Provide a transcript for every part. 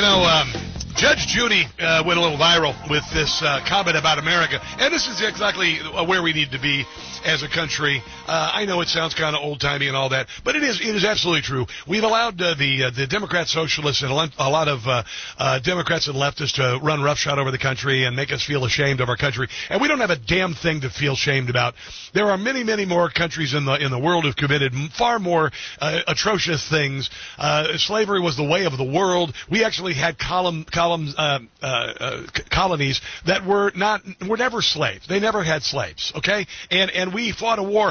Judge Judy went a little viral with this comment about America, and this is exactly where we need to be as a country. I know it sounds kind of old-timey and all that, but it is absolutely true. We've allowed the Democrat socialists and a lot of Democrats and leftists to run roughshod over the country and make us feel ashamed of our country, and we don't have a damn thing to feel shamed about. There are many, many more countries in the world who've committed far more atrocious things. Slavery was the way of the world. We actually had colonies that were never slaves. They never had slaves, okay? And we fought a war.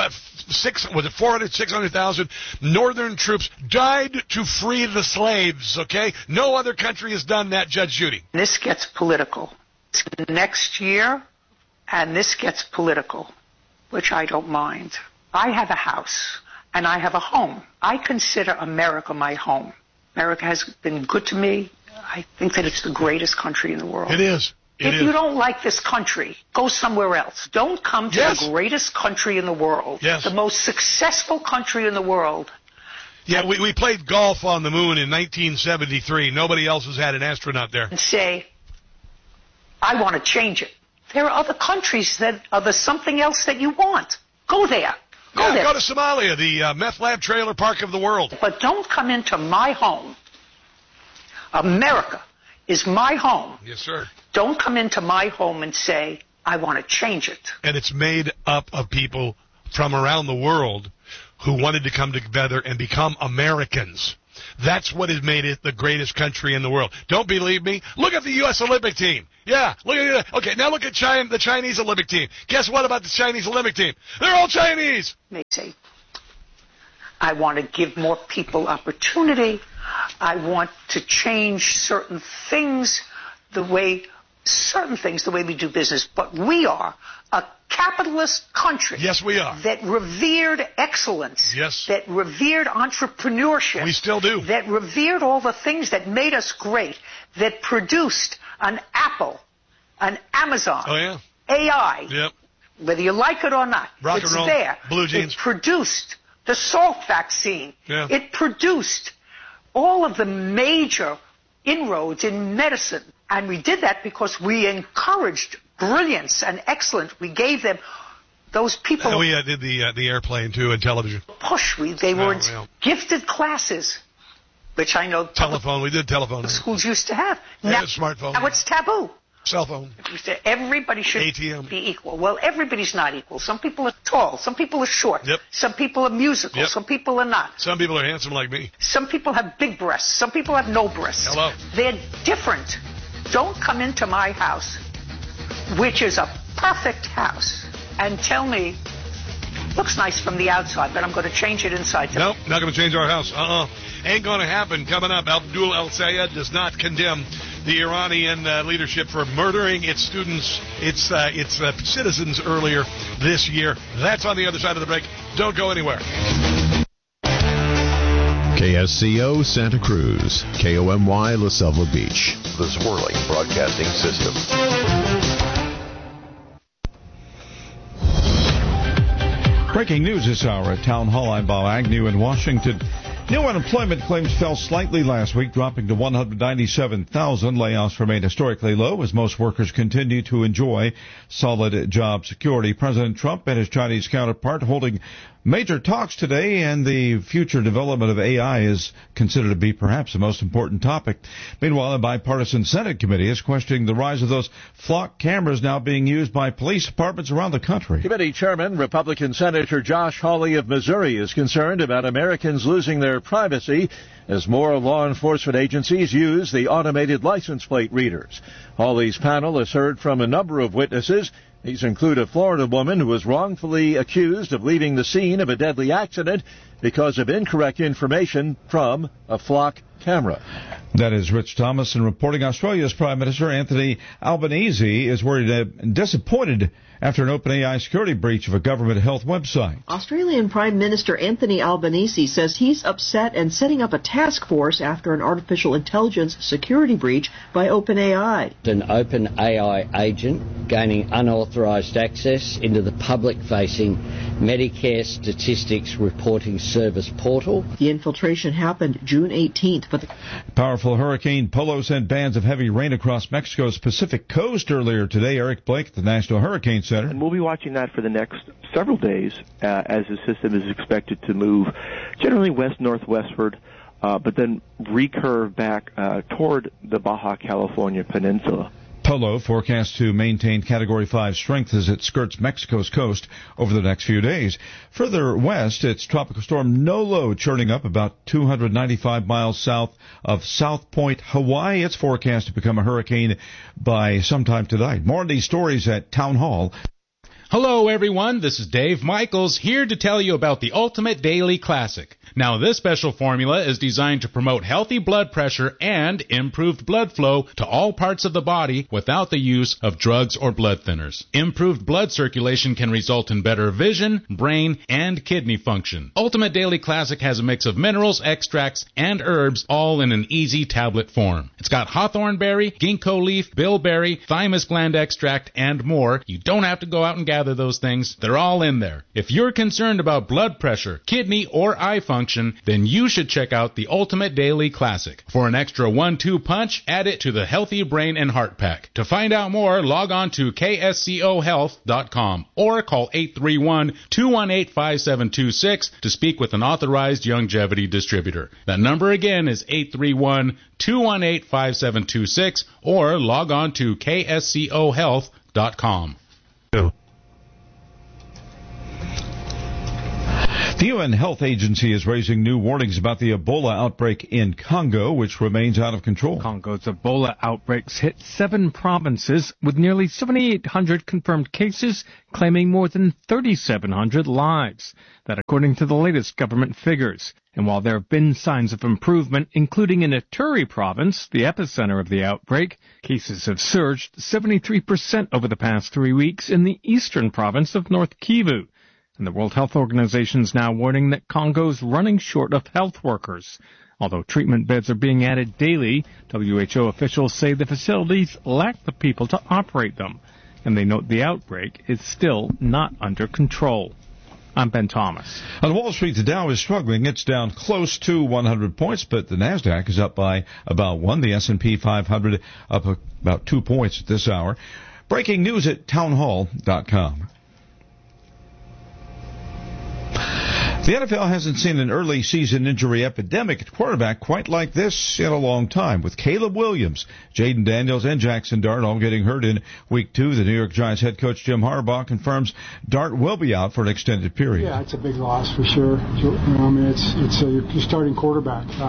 600,000 northern troops died to free the slaves, okay? No other country has done that, Judge Judy. This gets political. It's next year, and this gets political, which I don't mind. I have a house, and I have a home. I consider America my home. America has been good to me. I think that it's the greatest country in the world. It is. If you don't like this country, go somewhere else. Don't come to the greatest country in the world, the most successful country in the world. Yeah, we played golf on the moon in 1973. Nobody else has had an astronaut there. And say, I want to change it. There are other countries that are something else that you want. Go there. Go to Somalia, the meth lab trailer park of the world. But don't come into my home. America is my home. Yes, sir. Don't come into my home and say, I want to change it. And it's made up of people from around the world who wanted to come together and become Americans. That's what has made it the greatest country in the world. Don't believe me? Look at the U.S. Olympic team. Yeah, look at it. Okay, now look at the Chinese Olympic team. Guess what about the Chinese Olympic team? They're all Chinese. They say, I want to give more people opportunity. I want to change certain things the way we do business. But we are a capitalist country. Yes, we are. That revered excellence. Yes. That revered entrepreneurship. We still do. That revered all the things that made us great. That produced an Apple, an Amazon. Oh, yeah. AI. Yep. Whether you like it or not. Rock it's and roll. There. Blue jeans. It produced the Salk vaccine. Yeah. It produced all of the major inroads in medicine. And we did that because we encouraged brilliance and excellence. We gave them those people. We did the airplane, too, and television. They were in gifted classes, which I know. Telephone. We did telephone. Schools used to have. Now, smartphone. Now it's taboo. Cell phone. Everybody should ATM. be equal. Well, everybody's not equal. Some people are tall. Some people are short. Yep. Some people are musical. Yep. Some people are not. Some people are handsome like me. Some people have big breasts. Some people have no breasts. Hello. They're different. Don't come into my house, which is a perfect house, and tell me, looks nice from the outside, but I'm going to change it inside. Nope, not going to change our house. Ain't going to happen. Coming up, Abdul El-Sayed does not condemn the Iranian leadership for murdering its students, its citizens earlier this year. That's on the other side of the break. Don't go anywhere. KSCO Santa Cruz, KOMY La Selva Beach, the Swirling Broadcasting System. Breaking news this hour at Town Hall. I'm Bob Agnew in Washington. New unemployment claims fell slightly last week, dropping to 197,000. Layoffs remain historically low as most workers continue to enjoy solid job security. President Trump and his Chinese counterpart holding major talks today, and the future development of AI is considered to be perhaps the most important topic. Meanwhile, a bipartisan Senate committee is questioning the rise of those flock cameras now being used by police departments around the country. Committee Chairman, Republican Senator Josh Hawley of Missouri, is concerned about Americans losing their privacy as more law enforcement agencies use the automated license plate readers. Hawley's panel has heard from a number of witnesses. These include a Florida woman who was wrongfully accused of leaving the scene of a deadly accident because of incorrect information from a flock camera. That is Rich Thomason reporting. Australia's Prime Minister Anthony Albanese is worried and disappointed after an OpenAI security breach of a government health website. Australian Prime Minister Anthony Albanese says he's upset and setting up a task force after an artificial intelligence security breach by OpenAI. An OpenAI agent gaining unauthorized access into the public-facing Medicare Statistics Reporting Service portal. The infiltration happened June 18th, But Powerful Hurricane Polo sent bands of heavy rain across Mexico's Pacific coast earlier today. Eric Blake at the National Hurricane Center. And we'll be watching that for the next several days as the system is expected to move generally west-northwestward, but then recurve back toward the Baja California Peninsula. Polo forecast to maintain Category 5 strength as it skirts Mexico's coast over the next few days. Further west, it's Tropical Storm Nolo churning up about 295 miles south of South Point, Hawaii. It's forecast to become a hurricane by sometime tonight. More on these stories at Town Hall. Hello, everyone. This is Dave Michaels here to tell you about the Ultimate Daily Classic. Now, this special formula is designed to promote healthy blood pressure and improved blood flow to all parts of the body without the use of drugs or blood thinners. Improved blood circulation can result in better vision, brain, and kidney function. Ultimate Daily Classic has a mix of minerals, extracts, and herbs, all in an easy tablet form. It's got hawthorn berry, ginkgo leaf, bilberry, thymus gland extract, and more. You don't have to go out and gather those things. They're all in there. If you're concerned about blood pressure, kidney, or eye function, then you should check out the Ultimate Daily Classic. For an extra 1-2 punch, add it to the Healthy Brain and Heart Pack. To find out more, log on to kscohealth.com or call 831-218-5726 to speak with an authorized longevity distributor. That number again is 831-218-5726 or log on to kscohealth.com. The UN Health Agency is raising new warnings about the Ebola outbreak in Congo, which remains out of control. Congo's Ebola outbreaks hit 7 provinces with nearly 7,800 confirmed cases, claiming more than 3,700 lives. That according to the latest government figures. And while there have been signs of improvement, including in Ituri province, the epicenter of the outbreak, cases have surged 73% over the past 3 weeks in the eastern province of North Kivu. And the World Health Organization is now warning that Congo's running short of health workers. Although treatment beds are being added daily, WHO officials say the facilities lack the people to operate them. And they note the outbreak is still not under control. I'm Ben Thomas. On Wall Street, the Dow is struggling. It's down close to 100 points, but the NASDAQ is up by about 1. The S&P 500 up about 2 points at this hour. Breaking news at townhall.com. The NFL hasn't seen an early season injury epidemic at quarterback quite like this in a long time, with Caleb Williams, Jaden Daniels, and Jackson Dart all getting hurt in Week 2. The New York Giants head coach Jim Harbaugh confirms Dart will be out for an extended period. Yeah, it's a big loss for sure. It's your starting quarterback. It's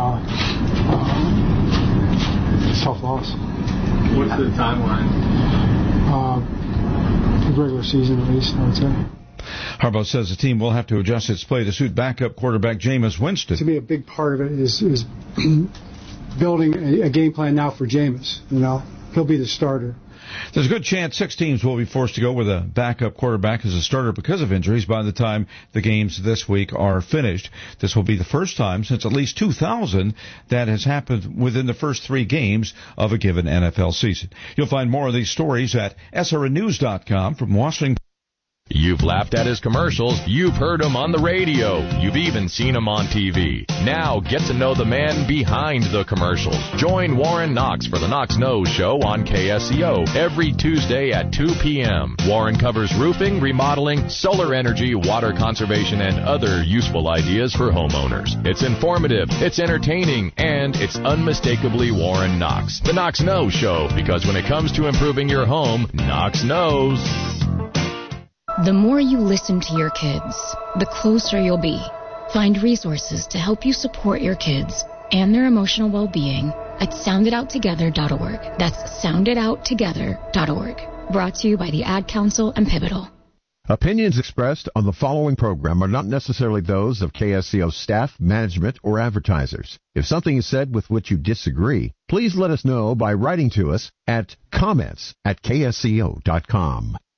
a tough loss. What's the timeline? Regular season at least, I would say. Harbaugh says the team will have to adjust its play to suit backup quarterback Jameis Winston. To me, a big part of it is building a game plan now for Jameis. He'll be the starter. There's a good chance 6 teams will be forced to go with a backup quarterback as a starter because of injuries by the time the games this week are finished. This will be the first time since at least 2000 that has happened within the first 3 games of a given NFL season. You'll find more of these stories at srnnews.com. From Washington. You've laughed at his commercials. You've heard him on the radio. You've even seen him on TV. Now get to know the man behind the commercials. Join Warren Knox for the Knox Knows Show on KSCO every Tuesday at 2 p.m. Warren covers roofing, remodeling, solar energy, water conservation, and other useful ideas for homeowners. It's informative, it's entertaining, and it's unmistakably Warren Knox. The Knox Knows Show, because when it comes to improving your home, Knox knows. The more you listen to your kids, the closer you'll be. Find resources to help you support your kids and their emotional well-being at sounditouttogether.org. That's sounditouttogether.org. Brought to you by the Ad Council and Pivotal. Opinions expressed on the following program are not necessarily those of KSCO staff, management, or advertisers. If something is said with which you disagree, please let us know by writing to us at comments@ksco.com.